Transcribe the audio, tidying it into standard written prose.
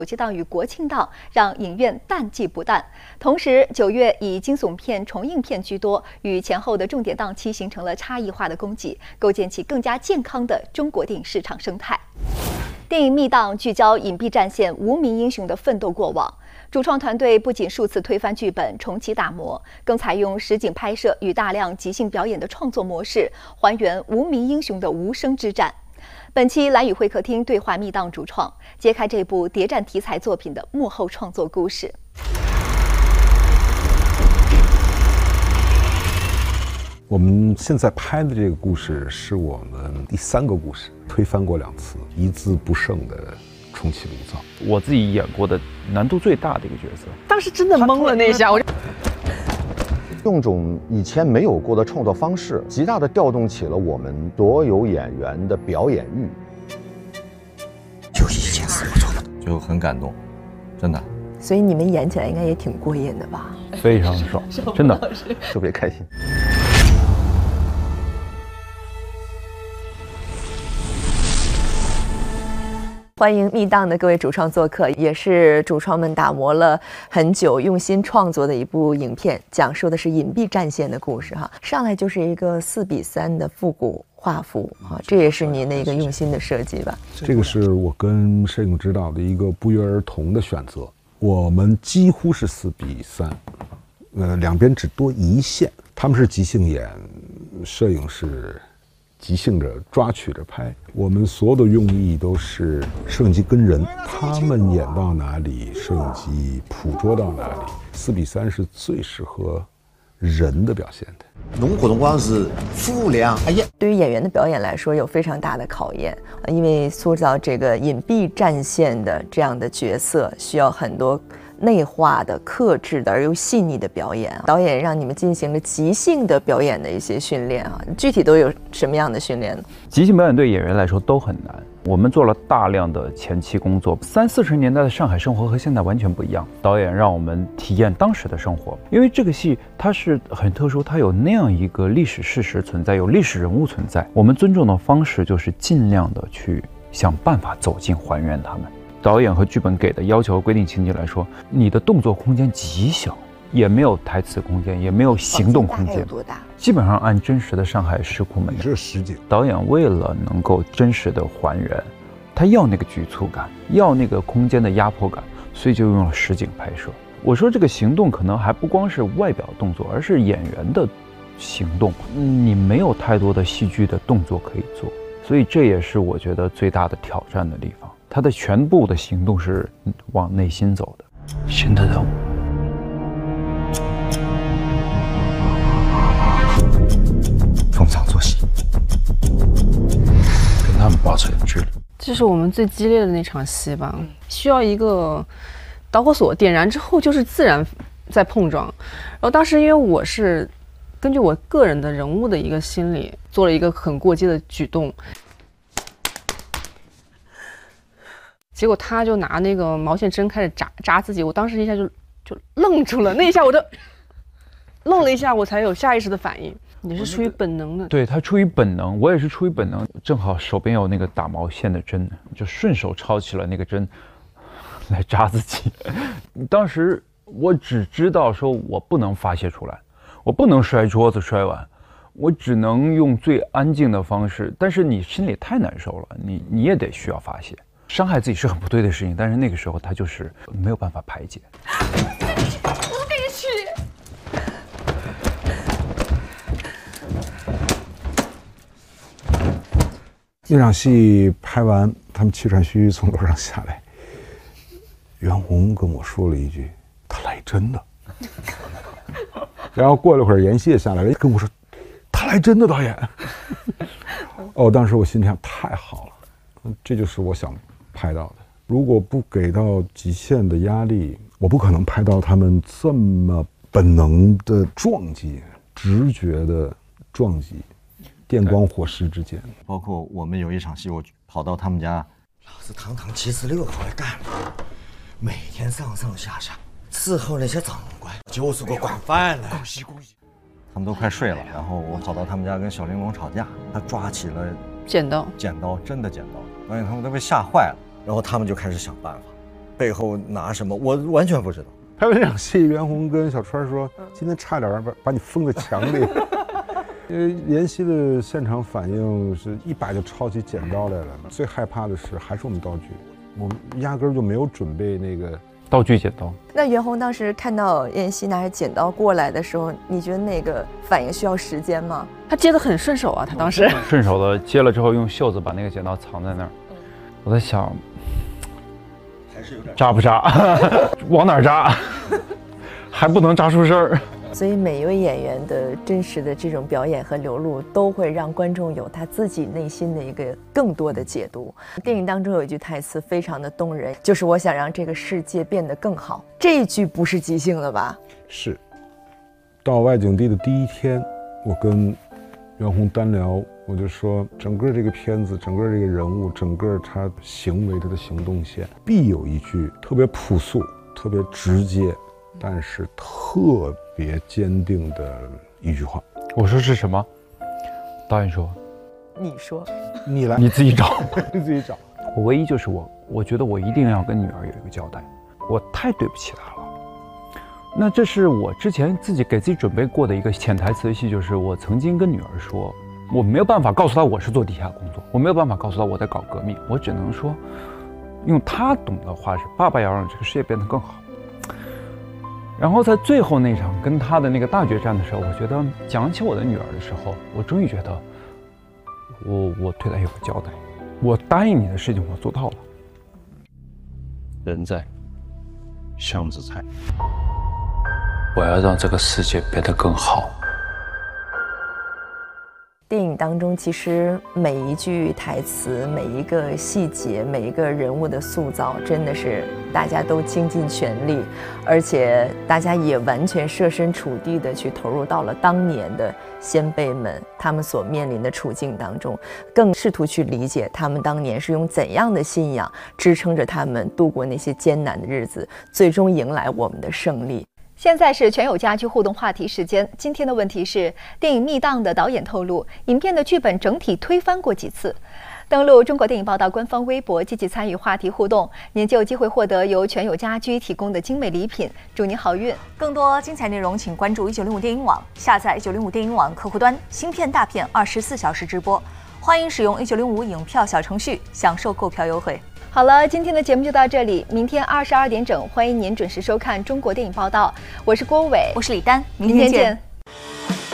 暑期档与国庆档让影院淡季不淡，同时9月以惊悚片、重映片居多，与前后的重点档期形成了差异化的供给，构建起更加健康的中国电影市场生态。电影密档聚焦隐蔽战线无名英雄的奋斗过往，主创团队不仅数次推翻剧本、重启打磨，更采用实景拍摄与大量即兴表演的创作模式，还原无名英雄的无声之战。本期蓝宇会客厅对话密档主创，揭开这部谍战题材作品的幕后创作故事。 我们现在拍的这个故事是我们第3个故事，推翻过2次，一字不剩的重启炉灶。 我自己演过的难度最大的一个角色， 当时真的懵了那一下，我就用种以前没有过的创作方式，极大地调动起了我们所有演员的表演欲。 就一件事不做的，就很感动，真的。 所以你们演起来应该也挺过瘾的吧？ 非常爽，真的特别开心。 欢迎密档的各位主创做客，也是主创们打磨了很久、用心创作的一部影片，讲述的是隐蔽战线的故事哈。上来就是一个4:3的复古画幅啊，这也是你那个用心的设计吧？ 这个是我跟摄影指导的一个不约而同的选择。我们几乎是4:3，两边只多1线。他们是即兴演，摄影是即兴着抓取着拍，我们所有的用意都是摄影机跟人，他们演到哪里，摄影机捕捉到哪里。4:3是最适合人的表现的。 侬搿辰光是负2，哎呀， 对于演员的表演来说有非常大的考验，因为塑造这个隐蔽战线的这样的角色，需要很多内化的、克制的而又细腻的表演。导演让你们进行了即兴的表演的一些训练啊，具体都有什么样的训练呢？ 即兴表演对演员来说都很难。我们做了大量的前期工作，30、40年代的上海生活和现在完全不一样。导演让我们体验当时的生活，因为这个戏它是很特殊，它有那样一个历史事实存在，有历史人物存在。我们尊重的方式就是尽量的去想办法走进还原他们。导演和剧本给的要求和规定情节来说，你的动作空间极小，也没有台词空间，也没有行动空间， 多大？基本上按真实的上海石库门。 这是实景。 导演为了能够真实的还原，他要那个局促感，要那个空间的压迫感，所以就用了实景拍摄。我说这个行动可能还不光是外表动作，而是演员的行动。你没有太多的戏剧的动作可以做，所以这也是我觉得最大的挑战的地方。他的全部的行动是往内心走的。新的任务， 逢场作戏，跟他们保持距离。 这是我们最激烈的那场戏吧，需要一个导火索点燃之后就是自然在碰撞。然后当时因为我是根据我个人的人物的一个心理做了一个很过激的举动，结果他就拿那个毛线针开始扎自己，我当时一下就愣住了，那一下我就愣了一下，我才有下意识的反应。你是出于本能的， 对，他出于本能，我也是出于本能，正好手边有那个打毛线的针，就顺手抄起了那个针来扎自己。当时我只知道说我不能发泄出来，我不能摔桌子摔碗，我只能用最安静的方式，但是你心里太难受了，你也得需要发泄。伤害自己是很不对的事情，但是那个时候他就是没有办法排解。 我必须。 那场戏拍完，他们气喘吁吁从楼上下来，袁弘跟我说了一句：“他来真的。”然后过了会儿，严谢下来了，跟我说：“他来真的，导演。”哦，当时我心里想，太好了，这就是我想拍到的。如果不给到极限的压力，我不可能拍到他们这么本能的撞击、直觉的撞击，电光火石之间。 包括我们有一场戏，我跑到他们家，老子堂堂76号的干部，每天上上下下伺候那些长官，就是个管饭的。恭喜恭喜！他们都快睡了，然后我跑到他们家跟小玲珑吵架，他抓起了剪刀， 真的剪刀，发现他们都被吓坏了。然后他们就开始想办法， 背后拿什么，我完全不知道。 拍完这场戏，袁弘跟小川说：“今天差点把你封在墙里。”因为妍希的现场反应是一把就抄起剪刀来了。最害怕的是还是我们道具，我们压根儿就没有准备那个道具剪刀。 那袁弘当时看到妍希拿着剪刀过来的时候，你觉得那个反应需要时间吗？ 他接得很顺手啊，他当时顺手的接了之后，用袖子把那个剪刀藏在那儿。我在想， 还是有点扎不扎？往哪儿扎？还不能扎出声儿。 所以每一位演员的真实的这种表演和流露，都会让观众有他自己内心的一个更多的解读。电影当中有一句台词非常的动人，就是我想让这个世界变得更好。这一句不是即兴的吧？ 是。到外景地的第一天，我跟袁弘单聊，我就说，整个这个片子，整个这个人物，整个他行为，他的行动线，必有一句特别朴素、特别直接，但是特别坚定的一句话。 我说是什么？导演说， 你说， 你来， 你自己找， 你自己找。 我唯一就是我觉得我一定要跟女儿有一个交代，我太对不起她了。那这是我之前自己给自己准备过的一个潜台词戏，就是我曾经跟女儿说，我没有办法告诉她我是做地下工作，我没有办法告诉她我在搞革命，我只能说，用她懂的话是，爸爸要让这个世界变得更好。然后在最后那场跟他的那个大决战的时候，我觉得讲起我的女儿的时候，我终于觉得我对她有个交代，我答应你的事情我做到了。 人在，巷子在。 我要让这个世界变得更好。 电影当中，其实每一句台词、每一个细节、每一个人物的塑造，真的是大家都倾尽全力，而且大家也完全设身处地的去投入到了当年的先辈们他们所面临的处境当中，更试图去理解他们当年是用怎样的信仰支撑着他们度过那些艰难的日子，最终迎来我们的胜利。 现在是全友家居互动话题时间。今天的问题是：电影《密档》的导演透露，影片的剧本整体推翻过几次？登录中国电影报道官方微博，积极参与话题互动，您就有机会获得由全友家居提供的精美礼品。祝您好运！ 更多精彩内容，请关注1905电影网，下载1905电影网客户端，新片大片24小时直播。欢迎使用1905影票小程序，享受购票优惠。 好了，今天的节目就到这里。明天22点整，欢迎您准时收看中国电影报道。我是郭伟， 我是李丹， 明天见。